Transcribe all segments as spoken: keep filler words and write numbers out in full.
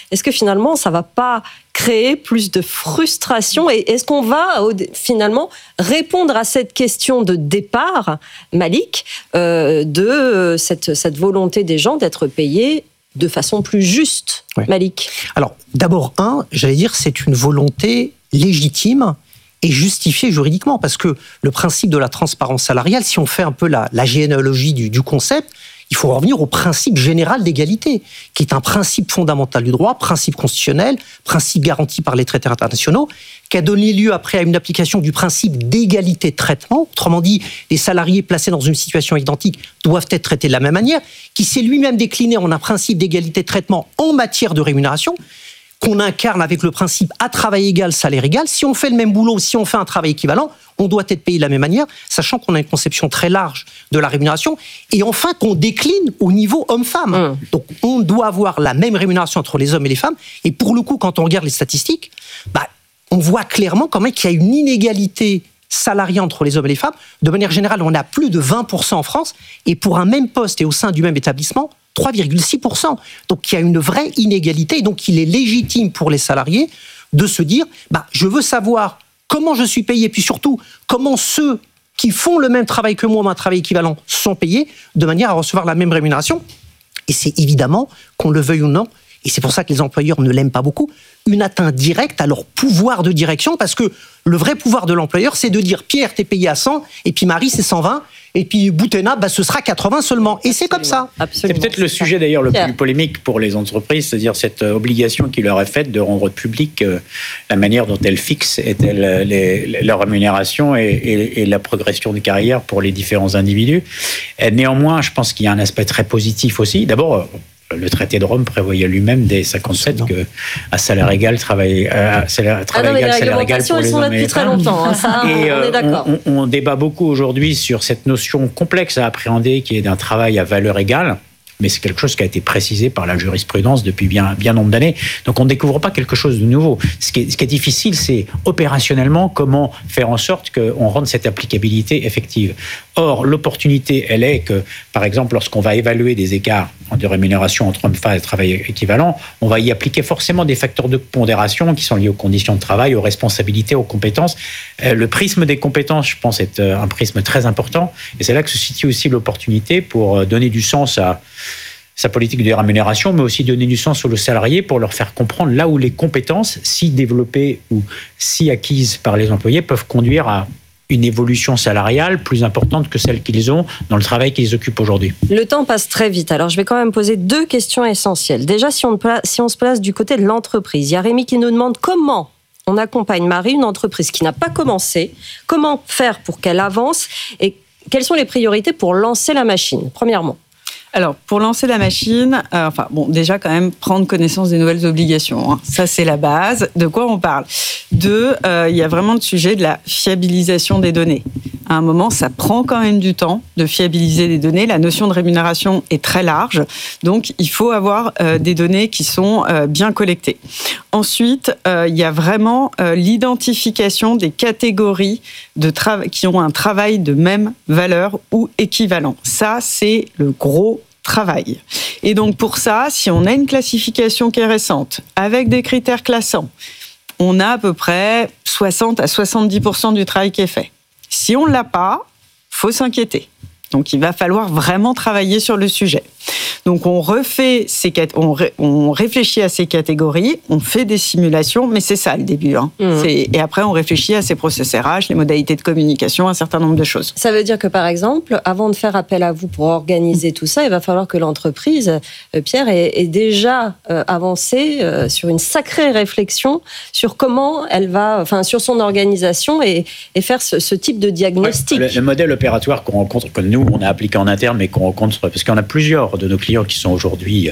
est-ce que finalement, ça ne va pas créer plus de frustration? Et est-ce qu'on va finalement répondre à cette question de départ, Malik, euh, de cette, cette volonté des gens d'être payés de façon plus juste, ouais. Malik? Alors, d'abord, un, j'allais dire, c'est une volonté légitime et justifiée juridiquement, parce que le principe de la transparence salariale, si on fait un peu la, la généalogie du, du concept, il faut revenir au principe général d'égalité, qui est un principe fondamental du droit, principe constitutionnel, principe garanti par les traités internationaux, qui a donné lieu après à une application du principe d'égalité de traitement. Autrement dit, les salariés placés dans une situation identique doivent être traités de la même manière, qui s'est lui-même décliné en un principe d'égalité de traitement en matière de rémunération, qu'on incarne avec le principe à travail égal, salaire égal. Si on fait le même boulot, si on fait un travail équivalent, on doit être payé de la même manière, sachant qu'on a une conception très large de la rémunération. Et enfin, qu'on décline au niveau homme-femme. Mmh. Donc, on doit avoir la même rémunération entre les hommes et les femmes. Et pour le coup, quand on regarde les statistiques, bah, on voit clairement quand même qu'il y a une inégalité salariée entre les hommes et les femmes. De manière générale, on a plus de vingt pour cent en France. Et pour un même poste et au sein du même établissement, trois virgule six pour cent. Donc, il y a une vraie inégalité. Et donc, il est légitime pour les salariés de se dire, bah, je veux savoir comment je suis payé, puis surtout, comment ceux qui font le même travail que moi, ou un travail équivalent, sont payés, de manière à recevoir la même rémunération. Et c'est évidemment, qu'on le veuille ou non, et c'est pour ça que les employeurs ne l'aiment pas beaucoup, une atteinte directe à leur pouvoir de direction, parce que le vrai pouvoir de l'employeur, c'est de dire, Pierre, t'es payé à cent, et puis Marie, c'est cent vingt, et puis Boutena, bah, ce sera quatre-vingts seulement. Et c'est comme ça. Absolument. C'est peut-être le sujet d'ailleurs le plus polémique pour les entreprises, c'est-à-dire cette obligation qui leur est faite de rendre publique la manière dont elles fixent est-elle les, leur rémunération et, et, et la progression de carrière pour les différents individus. Et néanmoins, je pense qu'il y a un aspect très positif aussi. D'abord, le traité de Rome prévoyait lui-même dès cinquante-sept que à salaire égal, travail, à salaire, travail ah non, égal, salaire égal pour les hommes et les femmes. Elles sont là depuis très longtemps. Hein, ça, et on est d'accord. On, on, on débat beaucoup aujourd'hui sur cette notion complexe à appréhender qui est d'un travail à valeur égale. Mais c'est quelque chose qui a été précisé par la jurisprudence depuis bien, bien nombre d'années. Donc on ne découvre pas quelque chose de nouveau. Ce qui est, ce qui est difficile, c'est opérationnellement comment faire en sorte qu'on rende cette applicabilité effective. Or, l'opportunité, elle est que, par exemple, lorsqu'on va évaluer des écarts de rémunération entre hommes et femmes et travail équivalent, on va y appliquer forcément des facteurs de pondération qui sont liés aux conditions de travail, aux responsabilités, aux compétences. Le prisme des compétences, je pense, est un prisme très important. Et c'est là que se situe aussi l'opportunité pour donner du sens à sa politique de rémunération, mais aussi donner du sens aux salariés pour leur faire comprendre là où les compétences, si développées ou si acquises par les employés, peuvent conduire à une évolution salariale plus importante que celle qu'ils ont dans le travail qu'ils occupent aujourd'hui. Le temps passe très vite, alors je vais quand même poser deux questions essentielles. Déjà, si on, si on se place du côté de l'entreprise, il y a Rémi qui nous demande comment on accompagne Marie, une entreprise qui n'a pas commencé, comment faire pour qu'elle avance et quelles sont les priorités pour lancer la machine, premièrement. Alors, pour lancer la machine, euh, enfin, bon, déjà, quand même, prendre connaissance des nouvelles obligations. Hein. Ça, c'est la base. De quoi on parle ? Deux, euh, il y a vraiment le sujet de la fiabilisation des données. À un moment, ça prend quand même du temps de fiabiliser les données. La notion de rémunération est très large. Donc, il faut avoir euh, des données qui sont euh, bien collectées. Ensuite, euh, il y a vraiment euh, l'identification des catégories de tra- qui ont un travail de même valeur ou équivalent. Ça, c'est le gros travail. Et donc pour ça, si on a une classification qui est récente, avec des critères classants, on a à peu près soixante à soixante-dix pour cent du travail qui est fait. Si on ne l'a pas, il faut s'inquiéter. Donc il va falloir vraiment travailler sur le sujet. Donc on refait ces, on, ré, on réfléchit à ces catégories, on fait des simulations, mais c'est ça le début. Hein. Mmh. C'est, et après on réfléchit à ces process R H, les modalités de communication, un certain nombre de choses. Ça veut dire que par exemple, avant de faire appel à vous pour organiser mmh. tout ça, il va falloir que l'entreprise, euh, Pierre, ait, ait déjà euh, avancé euh, sur une sacrée réflexion sur comment elle va, enfin sur son organisation et, et faire ce, ce type de diagnostic. Ouais, le, le modèle opératoire qu'on rencontre, que nous on a appliqué en interne, mais qu'on rencontre parce qu'on a plusieurs de nos clients qui sont aujourd'hui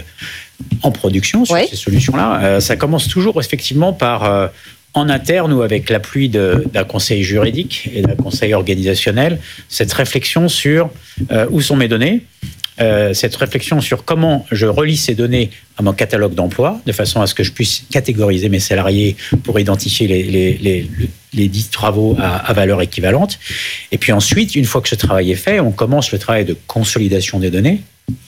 en production sur oui. ces solutions-là. Euh, ça commence toujours effectivement par, euh, en interne ou avec l'appui de, d'un conseil juridique et d'un conseil organisationnel, cette réflexion sur euh, où sont mes données, euh, cette réflexion sur comment je relie ces données à mon catalogue d'emploi, de façon à ce que je puisse catégoriser mes salariés pour identifier les, les, les, les dix travaux à, à valeur équivalente. Et puis ensuite, une fois que ce travail est fait, on commence le travail de consolidation des données.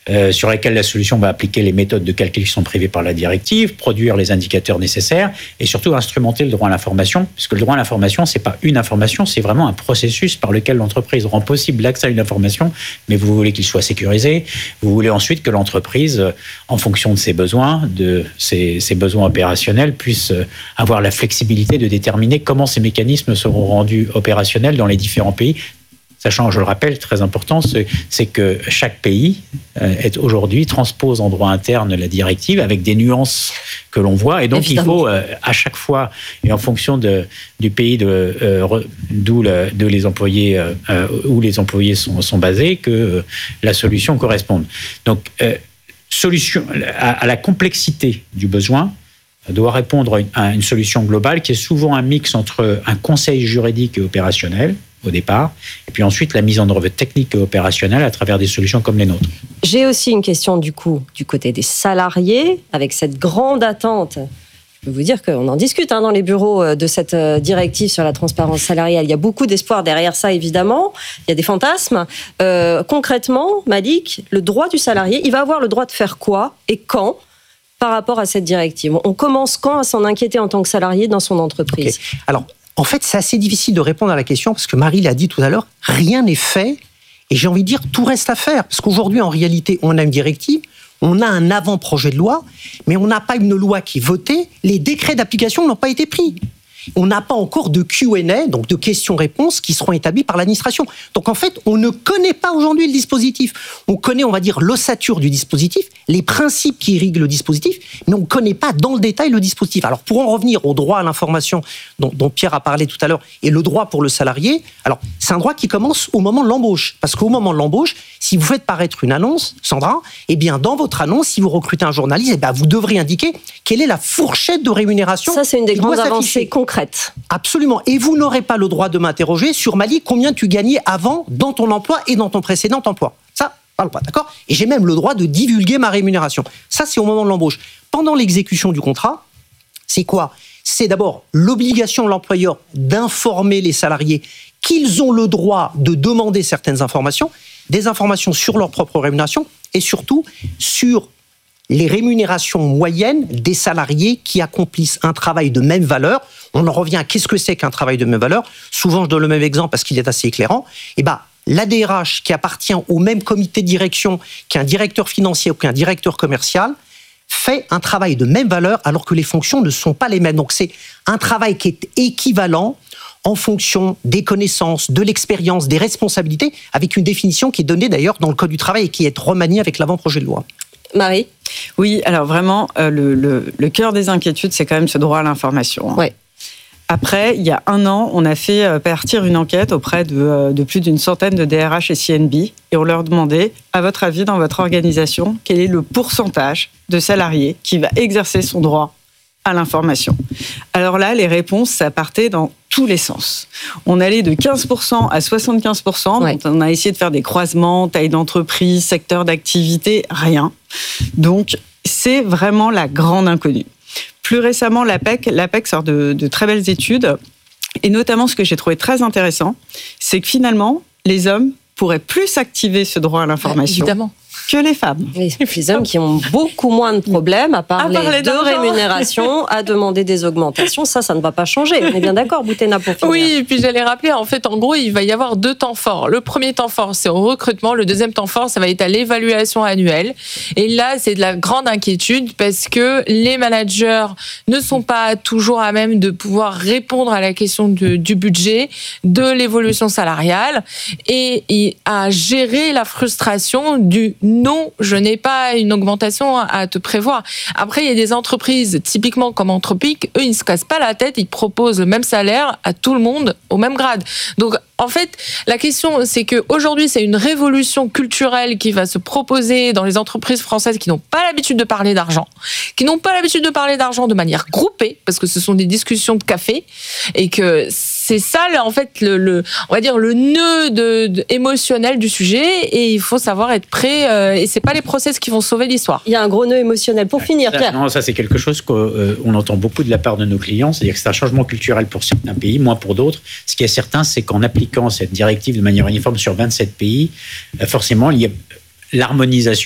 euh, sur laquelle la solution va appliquer les méthodes de calcul qui sont prévues par la directive, produire les indicateurs nécessaires et surtout instrumenter le droit à l'information, puisque le droit à l'information, c'est pas une information, c'est vraiment un processus par lequel l'entreprise rend possible l'accès à une information, mais vous voulez qu'il soit sécurisé, vous voulez ensuite que l'entreprise, en fonction de ses besoins, de ses, ses besoins opérationnels, puisse avoir la flexibilité de déterminer comment ces mécanismes seront rendus opérationnels dans les différents pays. Sachant, je le rappelle, très important, c'est que chaque pays est aujourd'hui transpose en droit interne la directive avec des nuances que l'on voit. Et donc, évidemment, il faut à chaque fois, et en fonction de, du pays de, euh, d'où le, de les employés, euh, où les employés sont, sont basés, que la solution corresponde. Donc, euh, solution à, à la complexité du besoin doit répondre à une solution globale qui est souvent un mix entre un conseil juridique et opérationnel, au départ, et puis ensuite la mise en œuvre technique et opérationnelle à travers des solutions comme les nôtres. J'ai aussi une question du coup du côté des salariés, avec cette grande attente. Je peux vous dire qu'on en discute hein, dans les bureaux de cette directive sur la transparence salariale. Il y a beaucoup d'espoir derrière ça, évidemment. Il y a des fantasmes. Euh, concrètement, Malik, le droit du salarié, il va avoir le droit de faire quoi et quand par rapport à cette directive? On commence quand à s'en inquiéter en tant que salarié dans son entreprise? Okay. Alors, en fait, c'est assez difficile de répondre à la question parce que Marie l'a dit tout à l'heure, rien n'est fait et j'ai envie de dire tout reste à faire. Parce qu'aujourd'hui, en réalité, on a une directive, on a un avant-projet de loi, mais on n'a pas une loi qui est votée, les décrets d'application n'ont pas été pris. On n'a pas encore de Q and A, donc de questions-réponses, qui seront établies par l'administration. Donc en fait, on ne connaît pas aujourd'hui le dispositif. On connaît, on va dire, l'ossature du dispositif, les principes qui irriguent le dispositif, mais on ne connaît pas dans le détail le dispositif. Alors pour en revenir au droit à l'information dont, dont Pierre a parlé tout à l'heure, et le droit pour le salarié, alors c'est un droit qui commence au moment de l'embauche. Parce qu'au moment de l'embauche, si vous faites paraître une annonce, Sandra, eh bien dans votre annonce, si vous recrutez un journaliste, eh bien, vous devrez indiquer quelle est la fourchette de rémunération. Ça, c'est une des grandes avancées concrètes. Absolument. Et vous n'aurez pas le droit de m'interroger sur Malik, combien tu gagnais avant dans ton emploi et dans ton précédent emploi. Ça, parle pas, d'accord ? Et j'ai même le droit de divulguer ma rémunération. Ça, c'est au moment de l'embauche. Pendant l'exécution du contrat, c'est quoi ? C'est d'abord l'obligation de l'employeur d'informer les salariés qu'ils ont le droit de demander certaines informations, des informations sur leur propre rémunération et surtout sur les rémunérations moyennes des salariés qui accomplissent un travail de même valeur. On en revient à qu'est-ce que c'est qu'un travail de même valeur. Souvent, je donne le même exemple parce qu'il est assez éclairant. Eh ben, l'A D R H qui appartient au même comité de direction qu'un directeur financier ou qu'un directeur commercial fait un travail de même valeur alors que les fonctions ne sont pas les mêmes. Donc, c'est un travail qui est équivalent en fonction des connaissances, de l'expérience, des responsabilités, avec une définition qui est donnée d'ailleurs dans le Code du travail et qui est remaniée avec l'avant-projet de loi. Marie ? Oui, alors vraiment, euh, le, le, le cœur des inquiétudes, c'est quand même ce droit à l'information. Hein. Ouais. Après, il y a un an, on a fait partir une enquête auprès de, de plus d'une centaine de D R H et C N B et on leur demandait, à votre avis, dans votre organisation, quel est le pourcentage de salariés qui va exercer son droit à l'information. Alors là, les réponses, ça partait dans tous les sens. On allait de quinze pour cent à soixante-quinze pour cent. Ouais. On a essayé de faire des croisements, taille d'entreprise, secteur d'activité, rien. Donc, c'est vraiment la grande inconnue. Plus récemment, l'APEC, l'APEC sort de, de très belles études. Et notamment, ce que j'ai trouvé très intéressant, c'est que finalement, les hommes pourraient plus activer ce droit à l'information. Ah, évidemment. Que les femmes. Les, les hommes qui ont beaucoup moins de problèmes à parler, à parler de rémunération, à demander des augmentations. Ça, ça ne va pas changer. On est bien d'accord, Boutena, pour finir. Oui, et puis j'allais rappeler, en fait, en gros, il va y avoir deux temps forts. Le premier temps fort, c'est au recrutement. Le deuxième temps fort, ça va être à l'évaluation annuelle. Et là, c'est de la grande inquiétude parce que les managers ne sont pas toujours à même de pouvoir répondre à la question de, du budget, de l'évolution salariale et, et à gérer la frustration du non, je n'ai pas une augmentation à te prévoir. Après, il y a des entreprises, typiquement comme Anthropic, eux, ils ne se cassent pas la tête, ils proposent le même salaire à tout le monde au même grade. Donc, en fait, la question, c'est qu'aujourd'hui, c'est une révolution culturelle qui va se proposer dans les entreprises françaises qui n'ont pas l'habitude de parler d'argent, qui n'ont pas l'habitude de parler d'argent de manière groupée, parce que ce sont des discussions de café, et que c'est ça, en fait, le, le on va dire le nœud de, de, émotionnel du sujet, et il faut savoir être prêt, euh, et c'est pas les process qui vont sauver l'histoire. Il y a un gros nœud émotionnel. Pour finir, Pierre. Non, ça c'est quelque chose qu'on euh, entend beaucoup de la part de nos clients, c'est-à-dire que c'est un changement culturel pour certains pays, moins pour d'autres. Ce qui est certain, c'est qu'en appliquant cette directive de manière uniforme sur vingt-sept pays, forcément, il y a l'harmonisation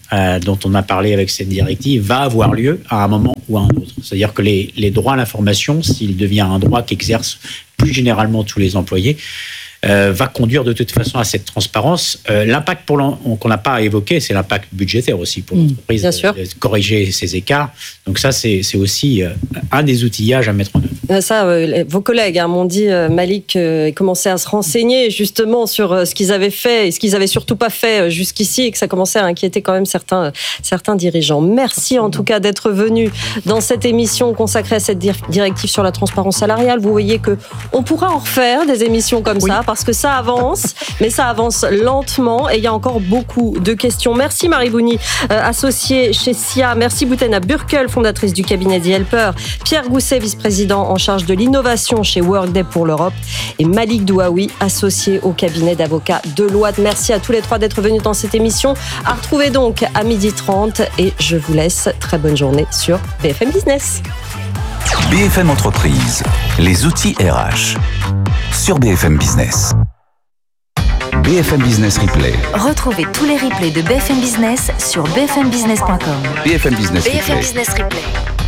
euh, dont on a parlé avec cette directive va avoir lieu à un moment ou à un autre. C'est-à-dire que les, les droits à l'information, s'il devient un droit qu'exercent plus généralement tous les employés, Euh, va conduire de toute façon à cette transparence. Euh, l'impact pour qu'on n'a pas évoqué, c'est l'impact budgétaire aussi pour l'entreprise, mmh, de, de corriger ces écarts. Donc ça, c'est, c'est aussi euh, un des outillages à mettre en œuvre. Ça, euh, vos collègues hein, m'ont dit, euh, Malik euh, commençait à se renseigner justement sur euh, ce qu'ils avaient fait et ce qu'ils n'avaient surtout pas fait euh, jusqu'ici et que ça commençait à inquiéter quand même certains, euh, certains dirigeants. Merci en tout cas d'être venu dans cette émission consacrée à cette dir- directive sur la transparence salariale. Vous voyez qu'on pourra en refaire des émissions comme oui. ça, parce que ça avance, mais ça avance lentement et il y a encore beaucoup de questions. Merci Marie Bouni, euh, associée chez S I A. Merci Boutena Burkel, fondatrice du cabinet The Helper. Pierre Gousset, vice-président en charge de l'innovation chez Workday pour l'Europe. Et Malik Douaoui, associé au cabinet d'avocats Deloitte. Merci à tous les trois d'être venus dans cette émission. À retrouver donc à midi trente et je vous laisse. Très bonne journée sur B F M Business. B F M Entreprise, les outils R H. Sur B F M Business. B F M Business Replay. Retrouvez tous les replays de B F M Business sur b f m business point com. B F M Business B F M Replay. Business Replay.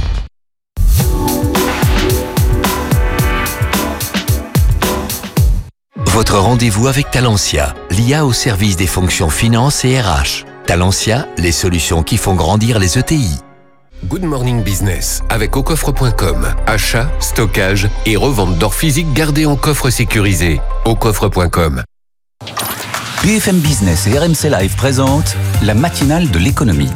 Votre rendez-vous avec Talentia, l'I A au service des fonctions finance et R H. Talentia, les solutions qui font grandir les E T I. Good Morning Business avec au coffre point com. Achat, stockage et revente d'or physique gardé en coffre sécurisé. au coffre point com. B F M Business et R M C Live présentent la matinale de l'économie.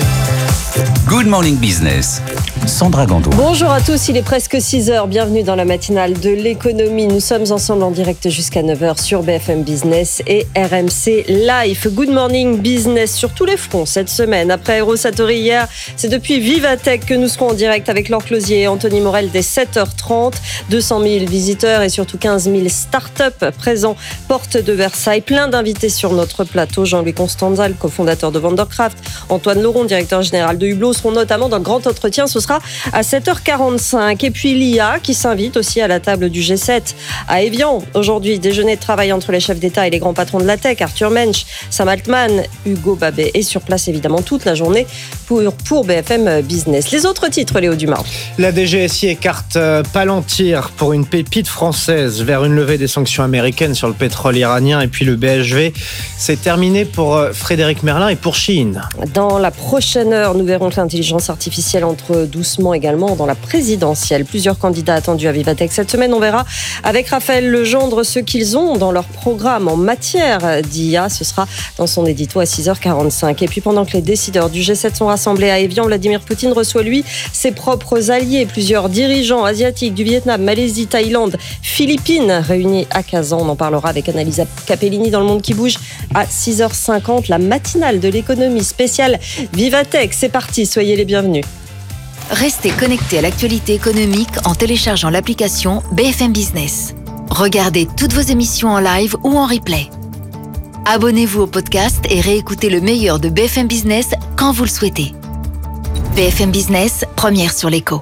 Good Morning Business, Sandra Gandoin. Bonjour à tous, il est presque six heures. Bienvenue dans la matinale de l'économie. Nous sommes ensemble en direct jusqu'à neuf heures sur B F M Business et R M C Live. Good Morning Business sur tous les fronts cette semaine. Après Aerosatori hier, c'est depuis Vivatech que nous serons en direct avec Laure Closier et Anthony Morel dès sept heures trente. deux cent mille visiteurs et surtout quinze mille startups présents porte de Versailles. Plein d'invités sur notre plateau. Jean-Louis Constanza, le cofondateur de Vandercraft. Antoine Laurent, directeur général de Hublot, seront notamment dans le grand entretien. Ce sera à sept heures quarante-cinq. Et puis l'I A qui s'invite aussi à la table du G sept à Évian. Aujourd'hui, déjeuner de travail entre les chefs d'État et les grands patrons de la tech. Arthur Mensch, Sam Altman, Hugo Babet est sur place évidemment toute la journée pour, pour B F M Business. Les autres titres, Léo Dumas. La D G S I écarte Palantir pour une pépite française vers une levée des sanctions américaines sur le pétrole iranien. Et puis le B H V, c'est terminé pour Frédéric Merlin et pour Shein. Dans la prochaine heure, nous verrons que l'intelligence artificielle entre doucement également dans la présidentielle. Plusieurs candidats attendus à Vivatech cette semaine. On verra avec Raphaël Legendre ce qu'ils ont dans leur programme en matière d'I A. Ce sera dans son édito à six heures quarante-cinq. Et puis pendant que les décideurs du G sept sont rassemblés à Évian, Vladimir Poutine reçoit lui ses propres alliés. Plusieurs dirigeants asiatiques du Vietnam, Malaisie, Thaïlande, Philippines réunis à Kazan. On en parlera avec Annalisa Capellini dans Le Monde qui bouge à six heures cinquante. La matinale de l'économie spéciale Vivatech. C'est parti, soyez les bienvenus. Restez connectés à l'actualité économique en téléchargeant l'application B F M Business. Regardez toutes vos émissions en live ou en replay. Abonnez-vous au podcast et réécoutez le meilleur de B F M Business quand vous le souhaitez. B F M Business, première sur l'écho.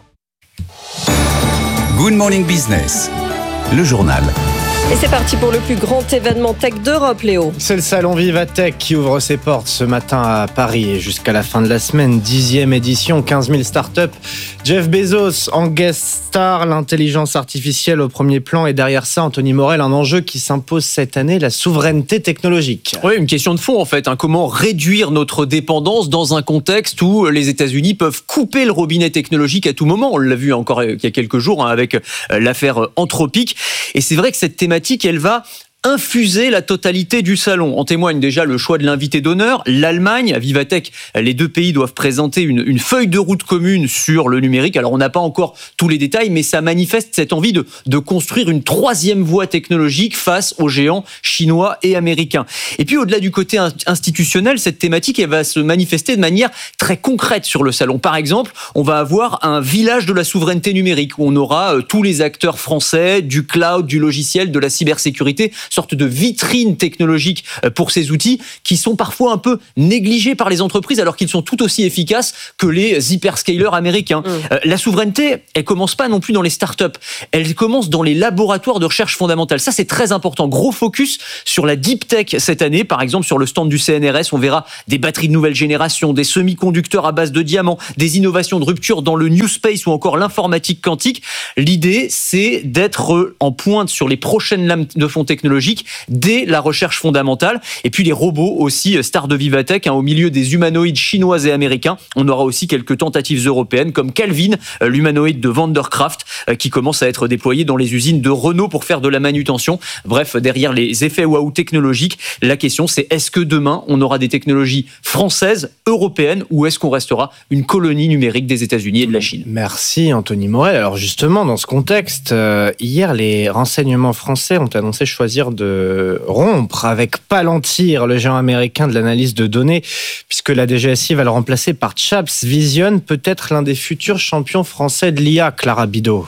Good Morning Business, le journal. Et c'est parti pour le plus grand événement tech d'Europe, Léo. C'est le salon Vivatech qui ouvre ses portes ce matin à Paris et jusqu'à la fin de la semaine. Dixième édition, quinze mille startups. Jeff Bezos en guest star, l'intelligence artificielle au premier plan et derrière ça, Anthony Morel, un enjeu qui s'impose cette année, la souveraineté technologique. Oui, une question de fond en fait. Hein. Comment réduire notre dépendance dans un contexte où les États-Unis peuvent couper le robinet technologique à tout moment. On l'a vu encore il y a quelques jours hein, avec l'affaire Anthropic. Et c'est vrai que cette thématique elle va infuser la totalité du salon. En témoigne déjà le choix de l'invité d'honneur. L'Allemagne, à Vivatech, les deux pays doivent présenter une, une feuille de route commune sur le numérique. Alors on n'a pas encore tous les détails, mais ça manifeste cette envie de, de construire une troisième voie technologique face aux géants chinois et américains. Et puis au-delà du côté institutionnel, cette thématique elle va se manifester de manière très concrète sur le salon. Par exemple, on va avoir un village de la souveraineté numérique où on aura tous les acteurs français du cloud, du logiciel, de la cybersécurité sorte de vitrine technologique pour ces outils qui sont parfois un peu négligés par les entreprises alors qu'ils sont tout aussi efficaces que les hyperscalers américains. Mmh. Euh, la souveraineté, elle commence pas non plus dans les startups, elle commence dans les laboratoires de recherche fondamentale. Ça, c'est très important. Gros focus sur la deep tech cette année. Par exemple, sur le stand du C N R S, on verra des batteries de nouvelle génération, des semi-conducteurs à base de diamants, des innovations de rupture dans le new space ou encore l'informatique quantique. L'idée, c'est d'être en pointe sur les prochaines lames de fond technologiques dès la recherche fondamentale. Et puis les robots aussi, stars de Vivatech, hein, au milieu des humanoïdes chinois et américains. On aura aussi quelques tentatives européennes comme Calvin, l'humanoïde de Vandercraft, qui commence à être déployé dans les usines de Renault pour faire de la manutention. Bref, derrière les effets waouh technologiques, la question c'est est-ce que demain on aura des technologies françaises, européennes, ou est-ce qu'on restera une colonie numérique des États-Unis et de la Chine? Merci Anthony Morel. Alors justement, dans ce contexte, euh, hier les renseignements français ont annoncé choisir de rompre avec Palantir, le géant américain de l'analyse de données, puisque la D G S I va le remplacer par Chaps Vision, peut-être l'un des futurs champions français de l'I A, Clara Bidot.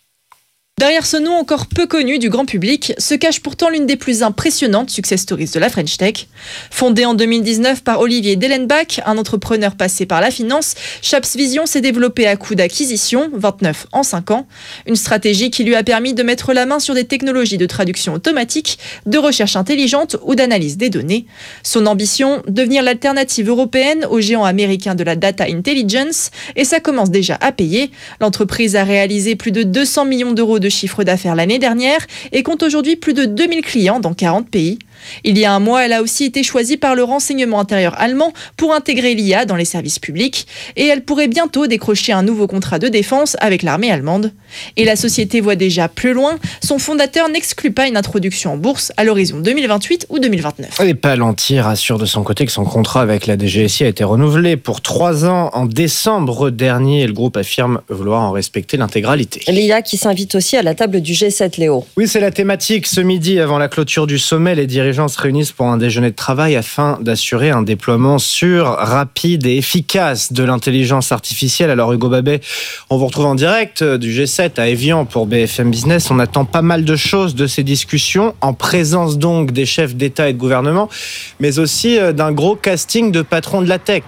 Derrière ce nom encore peu connu du grand public, se cache pourtant l'une des plus impressionnantes success stories de la French Tech. Fondée en deux mille dix-neuf par Olivier Dellenbach, un entrepreneur passé par la finance, Chaps Vision s'est développé à coup d'acquisition, vingt-neuf en cinq ans. Une stratégie qui lui a permis de mettre la main sur des technologies de traduction automatique, de recherche intelligente ou d'analyse des données. Son ambition, devenir l'alternative européenne aux géants américains de la data intelligence, et ça commence déjà à payer. L'entreprise a réalisé plus de deux cents millions d'euros de chiffre d'affaires l'année dernière et compte aujourd'hui plus de deux mille clients dans quarante pays. Il y a un mois, elle a aussi été choisie par le renseignement intérieur allemand pour intégrer l'I A dans les services publics et elle pourrait bientôt décrocher un nouveau contrat de défense avec l'armée allemande. Et la société voit déjà plus loin, son fondateur n'exclut pas une introduction en bourse à l'horizon deux mille vingt-huit ou deux mille vingt-neuf. Et Palantir assure de son côté que son contrat avec la D G S I a été renouvelé pour trois ans en décembre dernier et le groupe affirme vouloir en respecter l'intégralité. L'I A qui s'invite aussi à la table du G sept, Léo. Oui, c'est la thématique. Ce midi, avant la clôture du sommet, les dirigeants se réunissent pour un déjeuner de travail afin d'assurer un déploiement sûr, rapide et efficace de l'intelligence artificielle. Alors Hugo Babet, on vous retrouve en direct du G sept à Évian pour B F M Business. On attend pas mal de choses de ces discussions, en présence donc des chefs d'État et de gouvernement, mais aussi d'un gros casting de patrons de la tech.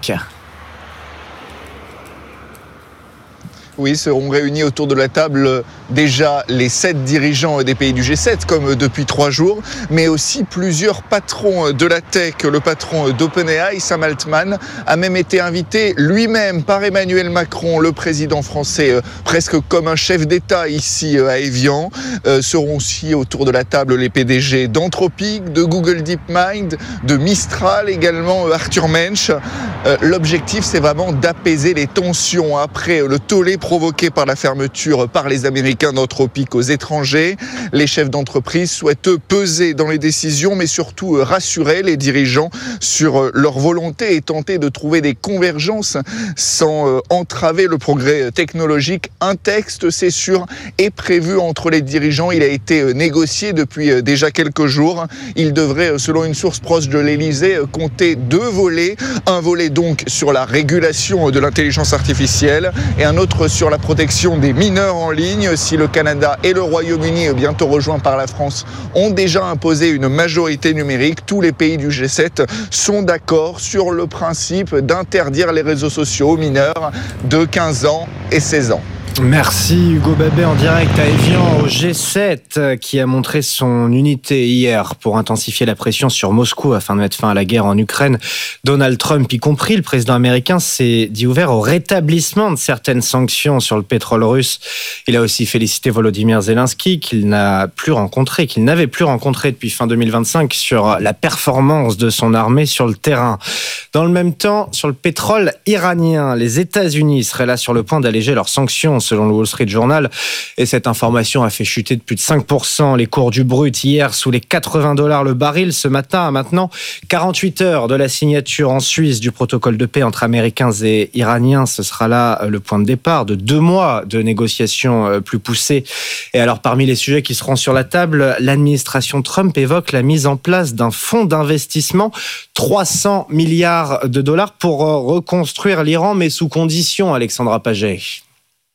Oui, seront réunis autour de la table déjà les sept dirigeants des pays du G sept, comme depuis trois jours, mais aussi plusieurs patrons de la tech. Le patron d'OpenAI, Sam Altman, a même été invité lui-même par Emmanuel Macron, le président français, presque comme un chef d'État ici à Évian. Euh, seront aussi autour de la table les P D G d'Anthropic, de Google DeepMind, de Mistral également, Arthur Mensch. Euh, l'objectif, c'est vraiment d'apaiser les tensions après le tollé provoqué par la fermeture par les Américains d'Anthropic aux étrangers. Les chefs d'entreprise souhaitent eux peser dans les décisions, mais surtout rassurer les dirigeants sur leur volonté et tenter de trouver des convergences sans entraver le progrès technologique. Un texte, c'est sûr, est prévu entre les dirigeants. Il a été négocié depuis déjà quelques jours. Il devrait, selon une source proche de l'Élysée, compter deux volets. Un volet donc sur la régulation de l'intelligence artificielle et un autre sur la protection des mineurs en ligne. Si le Canada et le Royaume-Uni, bientôt rejoints par la France, ont déjà imposé une majorité numérique, tous les pays du G sept sont d'accord sur le principe d'interdire les réseaux sociaux aux mineurs de quinze ans et seize ans. Merci Hugo Babet en direct à Évian au G sept qui a montré son unité hier pour intensifier la pression sur Moscou afin de mettre fin à la guerre en Ukraine. Donald Trump, y compris le président américain, s'est dit ouvert au rétablissement de certaines sanctions sur le pétrole russe. Il a aussi félicité Volodymyr Zelensky qu'il n'a plus rencontré, qu'il n'avait plus rencontré depuis fin deux mille vingt-cinq sur la performance de son armée sur le terrain. Dans le même temps, sur le pétrole iranien, les États-Unis seraient là sur le point d'alléger leurs sanctions selon le Wall Street Journal. Et cette information a fait chuter de plus de cinq pour cent les cours du brut hier sous les quatre-vingts dollars le baril. Ce matin, à maintenant quarante-huit heures de la signature en Suisse du protocole de paix entre Américains et Iraniens. Ce sera là le point de départ de deux mois de négociations plus poussées. Et alors, parmi les sujets qui seront sur la table, l'administration Trump évoque la mise en place d'un fonds d'investissement, trois cents milliards de dollars pour reconstruire l'Iran, mais sous condition, Alexandra Paget.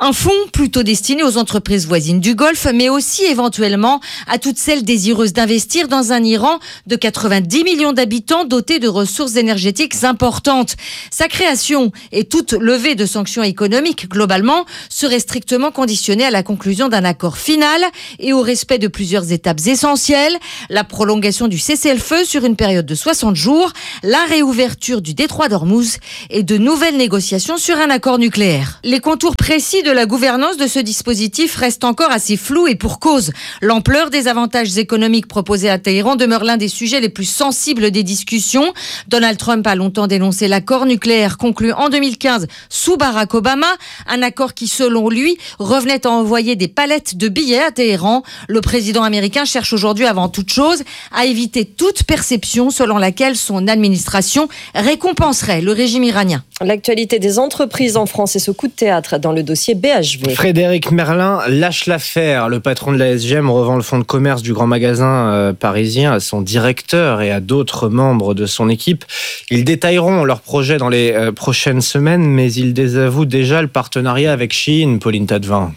Un fonds plutôt destiné aux entreprises voisines du Golfe, mais aussi éventuellement à toutes celles désireuses d'investir dans un Iran de quatre-vingt-dix millions d'habitants doté de ressources énergétiques importantes. Sa création et toute levée de sanctions économiques, globalement, serait strictement conditionnée à la conclusion d'un accord final et au respect de plusieurs étapes essentielles. La prolongation du cessez-le-feu sur une période de soixante jours, la réouverture du détroit d'Ormuz et de nouvelles négociations sur un accord nucléaire. Les contours précis de la gouvernance de ce dispositif restent encore assez flous et pour cause. L'ampleur des avantages économiques proposés à Téhéran demeure l'un des sujets les plus sensibles des discussions. Donald Trump a longtemps dénoncé l'accord nucléaire conclu en deux mille quinze sous Barack Obama, un accord qui, selon lui, revenait à envoyer des palettes de billets à Téhéran. Le président américain cherche aujourd'hui avant toute chose à éviter toute perception selon laquelle son administration récompenserait le régime iranien. L'actualité des entreprises en France et ce coup de théâtre dans le dossier B H V. Frédéric Merlin lâche l'affaire. Le patron de la S G M revend le fonds de commerce du grand magasin euh, parisien à son directeur et à d'autres membres de son équipe. Ils détailleront leurs projets dans les euh, prochaines semaines, mais ils désavouent déjà le partenariat avec Shein, Pauline Tadevin.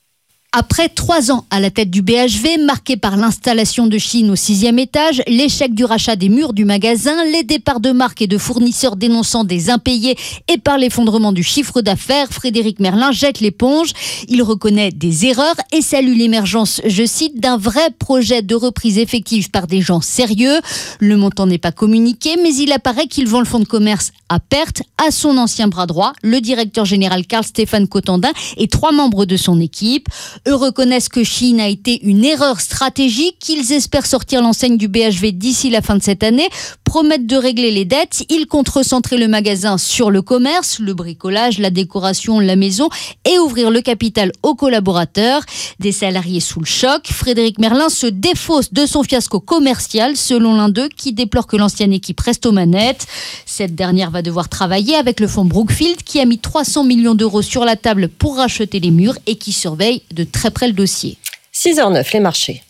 Après trois ans à la tête du B H V, marqué par l'installation de Shein au sixième étage, l'échec du rachat des murs du magasin, les départs de marques et de fournisseurs dénonçant des impayés et par l'effondrement du chiffre d'affaires, Frédéric Merlin jette l'éponge. Il reconnaît des erreurs et salue l'émergence, je cite, d'un vrai projet de reprise effective par des gens sérieux. Le montant n'est pas communiqué, mais il apparaît qu'il vend le fonds de commerce à perte à son ancien bras droit, le directeur général Carl-Stéphane Cotandin et trois membres de son équipe. Eux reconnaissent que Shein a été une erreur stratégique, qu'ils espèrent sortir l'enseigne du B H V d'ici la fin de cette année, promettent de régler les dettes. Ils comptent recentrer le magasin sur le commerce, le bricolage, la décoration, la maison et ouvrir le capital aux collaborateurs. Des salariés sous le choc, Frédéric Merlin se défausse de son fiasco commercial, selon l'un d'eux qui déplore que l'ancienne équipe reste aux manettes. Cette dernière va devoir travailler avec le fonds Brookfield qui a mis trois cents millions d'euros sur la table pour racheter les murs et qui surveille de très près le dossier. six heures neuf, les marchés.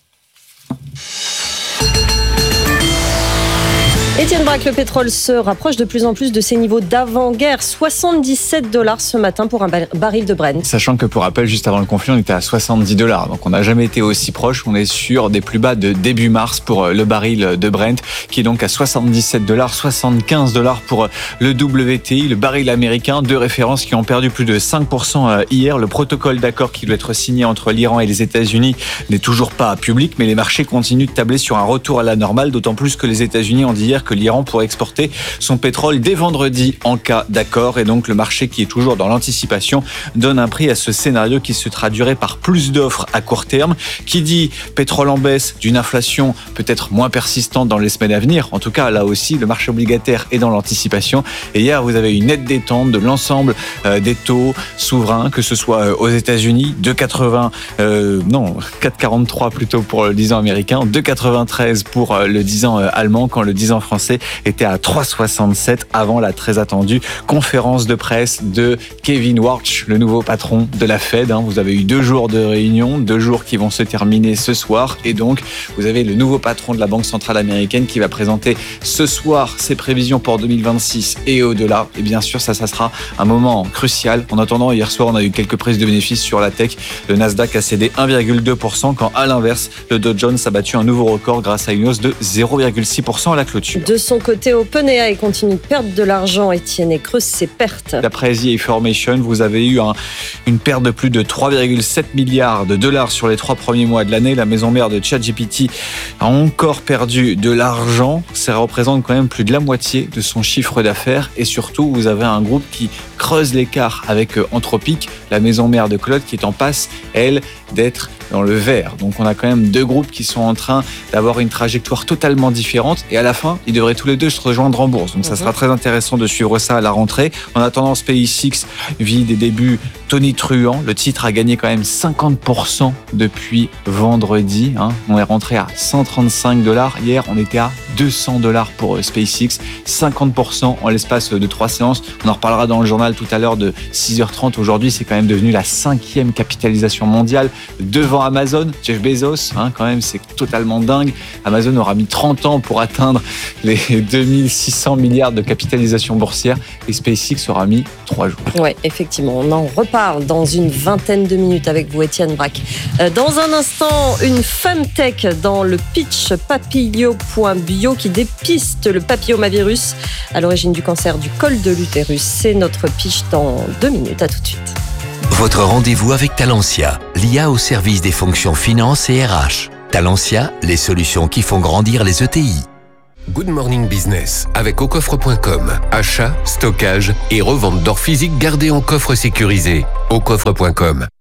Étienne Braque, le pétrole se rapproche de plus en plus de ses niveaux d'avant-guerre. soixante-dix-sept dollars ce matin pour un baril de Brent. Sachant que pour rappel, juste avant le conflit, on était à soixante-dix dollars. Donc on n'a jamais été aussi proche. On est sur des plus bas de début mars pour le baril de Brent, qui est donc à soixante-dix-sept dollars, soixante-quinze dollars pour le W T I, le baril américain. Deux références qui ont perdu plus de cinq pour cent hier. Le protocole d'accord qui doit être signé entre l'Iran et les États-Unis n'est toujours pas public, mais les marchés continuent de tabler sur un retour à la normale, d'autant plus que les États-Unis ont dit hier que l'Iran pourrait exporter son pétrole dès vendredi en cas d'accord. Et donc le marché, qui est toujours dans l'anticipation, donne un prix à ce scénario qui se traduirait par plus d'offres à court terme. Qui dit pétrole en baisse, d'une inflation peut-être moins persistante dans les semaines à venir. En tout cas, là aussi, le marché obligataire est dans l'anticipation. Et hier, vous avez une nette détente de l'ensemble euh, des taux souverains, que ce soit euh, aux États-Unis, deux virgule quatre-vingts, euh, non, quatre virgule quarante-trois plutôt pour le dix ans américain, deux virgule quatre-vingt-treize pour euh, le dix ans euh, allemand, quand le dix ans français était à trois virgule soixante-sept avant la très attendue conférence de presse de Kevin Warsh, le nouveau patron de la Fed. Vous avez eu deux jours de réunion, deux jours qui vont se terminer ce soir. Et donc, vous avez le nouveau patron de la Banque centrale américaine qui va présenter ce soir ses prévisions pour deux mille vingt-six et au-delà. Et bien sûr, ça, ça sera un moment crucial. En attendant, hier soir, on a eu quelques prises de bénéfices sur la tech. Le Nasdaq a cédé un virgule deux pour cent, quand à l'inverse, le Dow Jones a battu un nouveau record grâce à une hausse de zéro virgule six pour cent à la clôture. De son côté, OpenAI continue de perdre de l'argent, Étienne, et creuse ses pertes. D'après The Information, vous avez eu un, une perte de plus de trois virgule sept milliards de dollars sur les trois premiers mois de l'année. La maison mère de ChatGPT a encore perdu de l'argent. Ça représente quand même plus de la moitié de son chiffre d'affaires. Et surtout, vous avez un groupe qui creuse l'écart avec Anthropic, la maison mère de Claude, qui est en passe, elle, d'être dans le vert. Donc on a quand même deux groupes qui sont en train d'avoir une trajectoire totalement différente, et à la fin, ils devraient tous les deux se rejoindre en bourse. Donc ça sera très intéressant de suivre ça à la rentrée. En attendant, SpaceX vit des débuts tonitruants. Le titre a gagné quand même cinquante pour cent depuis vendredi. Hein. On est rentré à cent trente-cinq dollars. Hier, on était à deux cents dollars pour SpaceX. cinquante pour cent en l'espace de trois séances. On en reparlera dans le journal tout à l'heure de six heures trente. Aujourd'hui, c'est quand même devenu la cinquième capitalisation mondiale devant Amazon. Jeff Bezos, hein, quand même, c'est totalement dingue. Amazon aura mis trente ans pour atteindre les deux mille six cents milliards de capitalisation boursière, et SpaceX aura mis trois jours. Oui, effectivement, on en reparle parle dans une vingtaine de minutes avec vous, Étienne Braque. Dans un instant, une femme tech dans le pitch papillo point bio qui dépiste le papillomavirus à l'origine du cancer du col de l'utérus. C'est notre pitch dans deux minutes. À tout de suite. Votre rendez-vous avec Talentia, l'I A au service des fonctions finance et R H. Talentia, les solutions qui font grandir les E T I. Good Morning Business avec au coffre point com. Achat, stockage et revente d'or physique gardé en coffre sécurisé. au coffre point com.